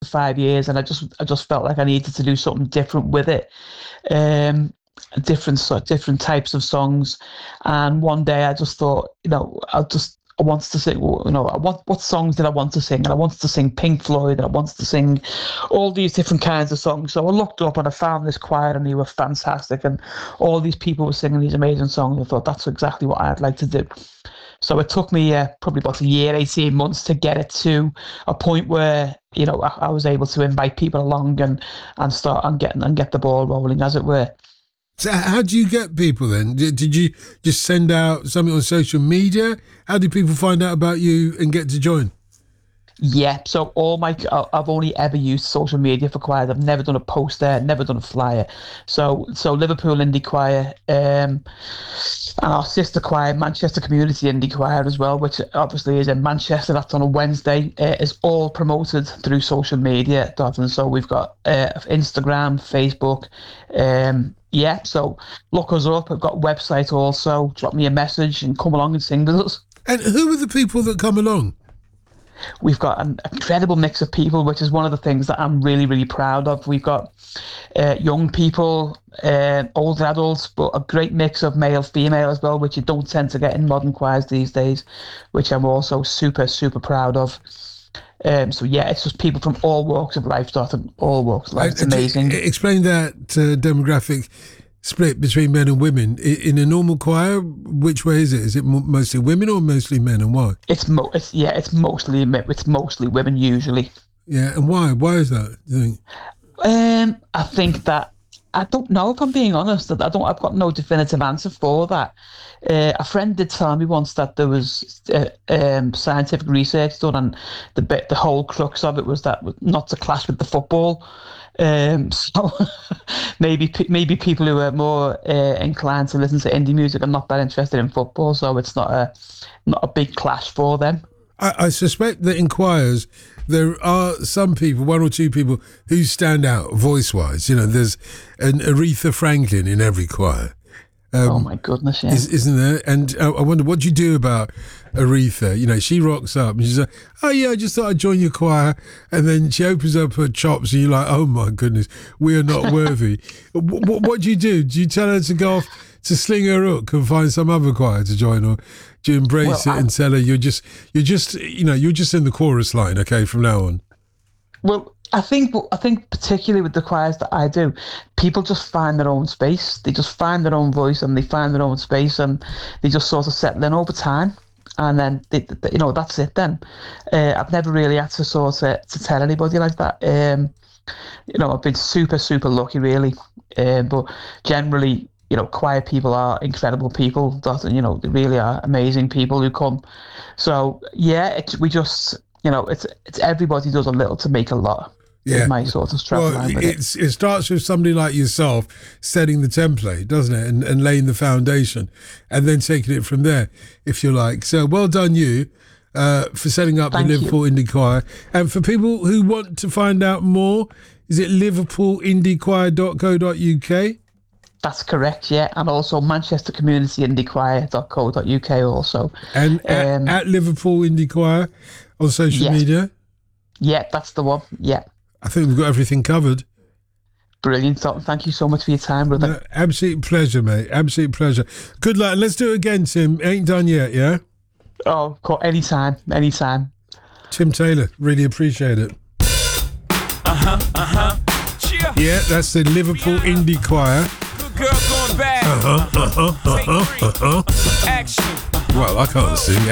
5 years, and I just felt like I needed to do something different with it. Different types of songs, and one day I just thought, I wanted to sing, what songs did I want to sing? And I wanted to sing Pink Floyd, and I wanted to sing all these different kinds of songs. So I looked up and I found this choir, and they were fantastic, and all these people were singing these amazing songs. I thought that's exactly what I'd like to do. So it took me probably about a year, 18 months to get it to a point where, I was able to invite people along and start and get the ball rolling, as it were. So how do you get people then? Did you just send out something on social media? How do people find out about you and get to join? Yeah, so I've only ever used social media for choirs. I've never done a poster, never done a flyer. So Liverpool Indie Choir, and our sister choir, Manchester Community Indie Choir as well, which obviously is in Manchester. That's on a Wednesday. Is all promoted through social media. And so we've got Instagram, Facebook. So look us up. I've got a website also. Drop me a message and come along and sing with us. And who are the people that come along? We've got an incredible mix of people, which is one of the things that I'm really, really proud of. We've got young people, older adults, but a great mix of male, female as well, which you don't tend to get in modern choirs these days, which I'm also super, super proud of. It's just people from all walks of life, all walks of life. It's amazing. Explain that demographic split between men and women in a normal choir. Which way is it? Is it mostly women or mostly men, and why? It's mostly women usually. Yeah, and why? Why is that, do you think? I think that, I don't know, if I'm being honest. I've got no definitive answer for that. A friend did tell me once that there was scientific research done, and the whole crux of it was that not to clash with the football. So maybe people who are more inclined to listen to indie music are not that interested in football, so it's not a big clash for them. I suspect that in choirs there are some people, one or two people, who stand out voice-wise. There's an Aretha Franklin in every choir. Oh my goodness, yeah. Isn't there? And I wonder, what do you do about Aretha? She rocks up and she's like, oh yeah, I just thought I'd join your choir. And then she opens up her chops and you're like, oh my goodness, we are not worthy. What do you do? Do you tell her to go off to sling her hook and find some other choir to join, or do you embrace it and tell her you're just in the chorus line, okay, from now on? Well, I think particularly with the choirs that I do, people just find their own space. They just find their own voice and they find their own space, and they just sort of settle in over time. And then that's it. Then I've never really had to sort of to tell anybody like that. I've been super, super lucky, really. But generally, choir people are incredible people. They really are amazing people who come. So yeah, it's everybody does a little to make a lot. Yeah, my sort of strapline with it. It starts with somebody like yourself setting the template, doesn't it, and laying the foundation, and then taking it from there, if you like. So well done you for setting up the Liverpool Indie Choir. And for people who want to find out more, is it liverpoolindychoir.co.uk? That's correct, yeah, and also manchestercommunityindychoir.co.uk also. And at Liverpool Indie Choir on social media? Yeah, that's the one, yeah. I think we've got everything covered. Brilliant. Thank you so much for your time, brother. No, absolute pleasure, mate. Absolute pleasure. Good luck. Let's do it again, Tim. Ain't done yet, yeah? Oh, anytime. Tim Taylor, really appreciate it. Yeah, that's the Liverpool Indie Choir. Good girl going bad. Action. Well, I can't sing.